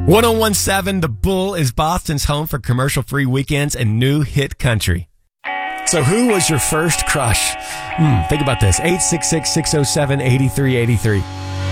1017 The Bull is Boston's home for commercial-free weekends and new hit country. So who was your first crush? Think about this. 866-607-8383.